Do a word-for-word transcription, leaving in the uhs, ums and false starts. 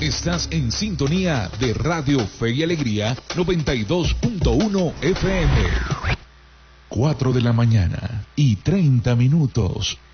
Estás en sintonía de Radio Fe y Alegría noventa y dos punto uno F M. Cuatro de la mañana y treinta minutos.